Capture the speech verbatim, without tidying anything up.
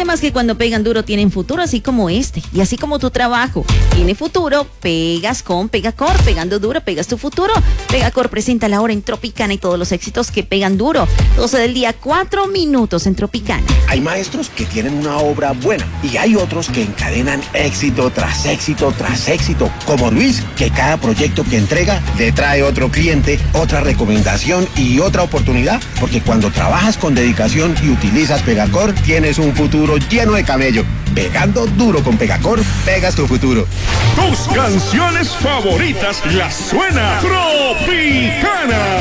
temas que cuando pegan duro tienen futuro, así como este, y así como tu trabajo tiene futuro, pegas con Pegacor. Pegando duro, pegas tu futuro. Pegacor presenta la hora en Tropicana y todos los éxitos que pegan duro. doce del día, cuatro minutos en Tropicana. Hay maestros que tienen una obra buena y hay otros que encadenan éxito tras éxito tras éxito, como Luis, que cada proyecto que entrega le trae otro cliente, otra recomendación y otra oportunidad, porque cuando trabajas con dedicación y utilizas Pegacor, tienes un futuro lleno de camello. Pegando duro con Pegacor, pegas tu futuro. Tus canciones favoritas las suena Tropicana.